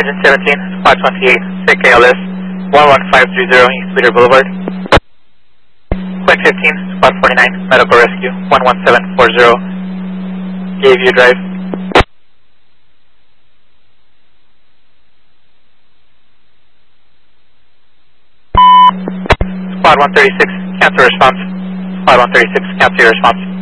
Engine 17, Spot 28, SIG KLS, 11530 East Whittier Boulevard. Quinn 15, Spot 49, Medical Rescue, 11740, Gayview Drive. Spot 136, cancel response. Spot 136, cancel your response.